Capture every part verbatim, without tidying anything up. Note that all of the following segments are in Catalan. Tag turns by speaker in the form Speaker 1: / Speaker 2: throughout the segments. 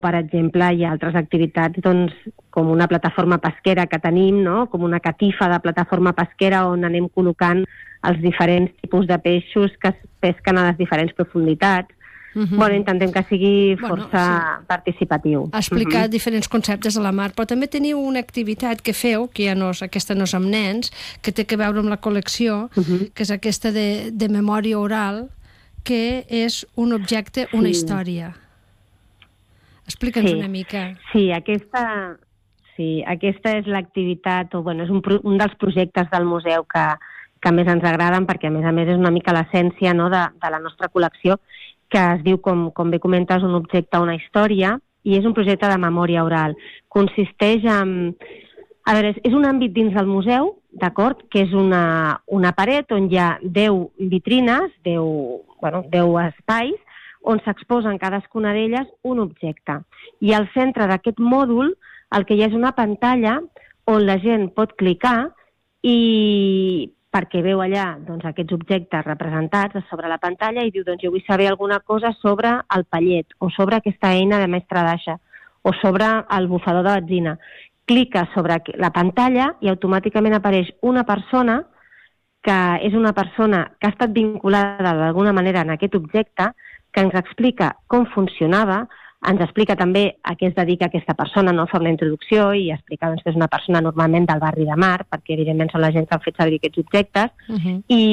Speaker 1: per exemple, hi ha altres activitats, doncs, com una plataforma pesquera que tenim, no? Com una catifa de plataforma pesquera on anem col·locant els diferents tipus de peixos que es pesquen a les diferents profunditats. Uh-huh. Bueno, intentem que sigui força bueno, sí. participatiu.
Speaker 2: Ha explicat
Speaker 1: uh-huh.
Speaker 2: diferents conceptes a la mar, però també teniu una activitat que feu, que ja no és, aquesta no és amb nens, que té que veure amb la col·lecció, uh-huh. que és aquesta de, de memòria oral, que és un objecte, una sí. història. Explica'ns sí. una mica.
Speaker 1: Sí, aquesta, sí, aquesta és l'activitat, o bueno, és un, un dels projectes del museu que, que més ens agraden, perquè a més a més és una mica l'essència, no, de, de la nostra col·lecció, que es diu, com, com bé comentes, un objecte, una història, i és un projecte de memòria oral. Consisteix en... A veure, és un àmbit dins del museu, d'acord?, que és una, una paret on hi ha deu vitrines, deu, bueno, deu espais, on s'exposa en cadascuna d'elles un objecte. I al centre d'aquest mòdul el que hi ha és una pantalla on la gent pot clicar i perquè veu allà doncs, aquests objectes representats sobre la pantalla i diu, doncs jo vull saber alguna cosa sobre el pallet o sobre aquesta eina de mestre d'aixa o sobre el bufador de benzina. Clica sobre la pantalla i automàticament apareix una persona que és una persona que ha estat vinculada d'alguna manera en aquest objecte, que ens explica com funcionava, ens explica també a què es dedica aquesta persona, no? Fa una introducció i explica doncs, que és una persona normalment del barri de Mar, perquè evidentment són la gent que han fet servir aquests objectes, uh-huh. i,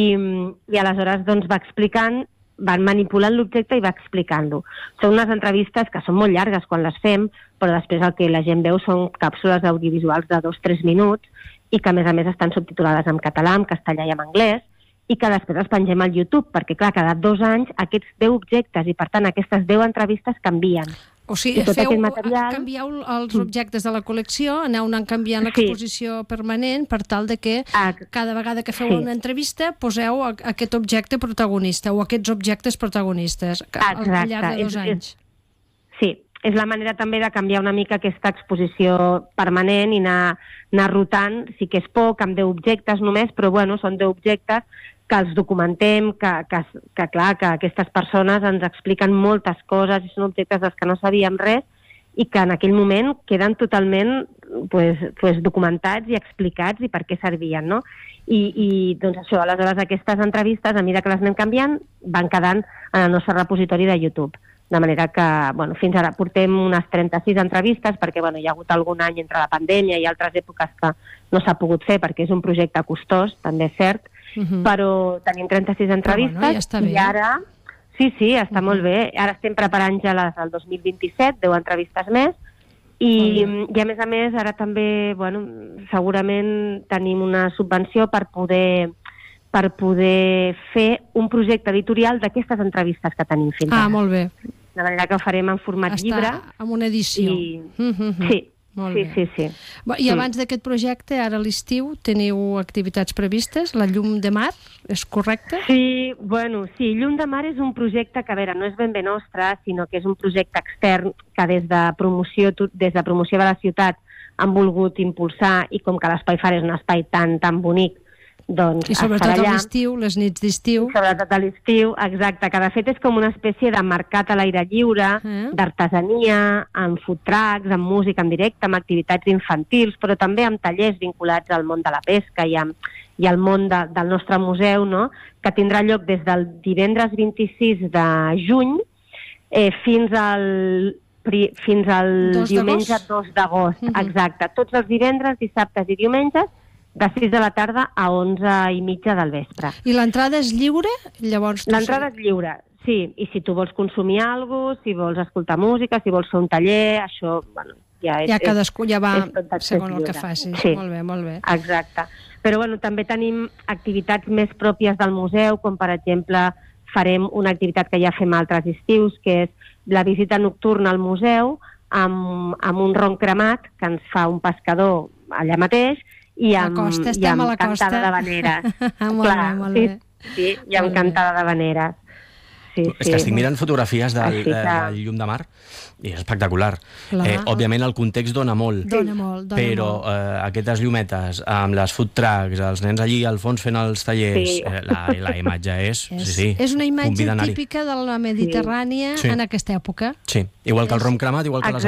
Speaker 1: i aleshores doncs, va explicant, van manipulant l'objecte i va explicant-lo. Són unes entrevistes que són molt llargues quan les fem, però després el que la gent veu són càpsules audiovisuals de dos o tres minuts i que a més a més estan subtitulades en català, en castellà i en anglès, i que després els pengem al YouTube, perquè clar, cada dos anys aquests deu objectes i per tant aquestes deu entrevistes canvien.
Speaker 2: O sigui, feu, material... canvieu els objectes de la col·lecció, aneu anant canviant l'exposició sí. permanent per tal de que cada vegada que feu sí. una entrevista poseu aquest objecte protagonista o aquests objectes protagonistes al llarg de dos és, anys.
Speaker 1: És, sí, és la manera també de canviar una mica aquesta exposició permanent i anar, anar rotant, sí que és poc, amb deu objectes només, però bueno, són deu objectes que els documentem, que, que, que clar, que aquestes persones ens expliquen moltes coses i són objectes dels que no sabíem res i que en aquell moment queden totalment pues, pues, documentats i explicats i per què servien, no? I, i doncs això, aleshores aquestes entrevistes, a mesura que les anem canviant, van quedant en el nostre repositori de YouTube. De manera que, bueno, fins ara portem unes trenta-sis entrevistes perquè, bueno, hi ha hagut algun any entre la pandèmia i altres èpoques que no s'ha pogut fer perquè és un projecte costós, també és cert, uh-huh. però tenim trenta-sis entrevistes
Speaker 2: bueno, ja està bé.
Speaker 1: I ara... Sí, sí, està uh-huh. molt bé. Ara estem preparant ja les del dos mil vint-i-set, deu entrevistes més, i, uh-huh. i a més a més ara també, bueno, segurament tenim una subvenció per poder... per poder fer un projecte editorial d'aquestes entrevistes que tenim fins ara.
Speaker 2: Ah, molt bé.
Speaker 1: De manera que ho farem en format
Speaker 2: Està
Speaker 1: llibre.
Speaker 2: Amb una edició.
Speaker 1: I...
Speaker 2: Mm-hmm.
Speaker 1: Sí,
Speaker 2: molt
Speaker 1: sí,
Speaker 2: bé.
Speaker 1: sí, sí.
Speaker 2: I abans mm. d'aquest projecte, ara a l'estiu, teniu activitats previstes? La Llum de Mar, és correcte?
Speaker 1: Sí, bueno, sí. Llum de Mar és un projecte que, a veure, no és ben bé nostre, sinó que és un projecte extern que des de promoció, des de promoció de la ciutat han volgut impulsar i com que l'Espai Far és un espai tan, tan bonic, doncs
Speaker 2: i sobretot a l'estiu, les nits d'estiu.
Speaker 1: I sobretot a l'estiu, exacte, que de fet és com una espècie de mercat a l'aire lliure, eh? d'artesania, amb food trucks, amb música en directe, amb activitats infantils, però també amb tallers vinculats al món de la pesca i, amb, i al món de, del nostre museu, no? Que tindrà lloc des del divendres vint-i-sis de juny eh, fins al fins al diumenge dos d'agost. Uh-huh. Exacte, tots els divendres, dissabtes i diumenges, de sis de la tarda a onze i mitja del vespre.
Speaker 2: I l'entrada és lliure? Llavors
Speaker 1: l'entrada és lliure, sí. I si tu vols consumir alguna cosa, si vols escoltar música, si vols fer un taller, això, bueno, ja és...
Speaker 2: Ja cadascú ja va
Speaker 1: segons
Speaker 2: el que facis.
Speaker 1: Sí.
Speaker 2: Molt bé, molt bé.
Speaker 1: Exacte. Però bueno, també tenim activitats més pròpies del museu, com per exemple farem una activitat que ja fem altres estius, que és la visita nocturna al museu amb, amb un ron cremat que ens fa un pescador allà mateix, i amb,
Speaker 2: costa,
Speaker 1: i amb cantada de veneres.
Speaker 2: molt
Speaker 1: Clar,
Speaker 2: bé, molt
Speaker 1: sí,
Speaker 2: bé.
Speaker 1: Sí, i amb molt cantada bé. de veneres. sí,
Speaker 3: És
Speaker 1: sí.
Speaker 3: que estic mirant fotografies del,
Speaker 1: Així que-
Speaker 3: del llum de mar i és espectacular.
Speaker 2: Clar.
Speaker 3: Eh, òbviament el context dona molt,
Speaker 2: Dona molt, dona
Speaker 3: però
Speaker 2: molt.
Speaker 3: eh, aquestes llumetes amb les food trucks, els nens allí al fons fent els tallers,
Speaker 1: Sí.
Speaker 3: eh, la, la imatge és...
Speaker 2: És,
Speaker 3: sí, sí,
Speaker 2: és una imatge
Speaker 3: convida a anar-hi.
Speaker 2: típica de la Mediterrània
Speaker 3: Sí.
Speaker 2: en aquesta època.
Speaker 3: Sí, igual que el rom cremat, igual que les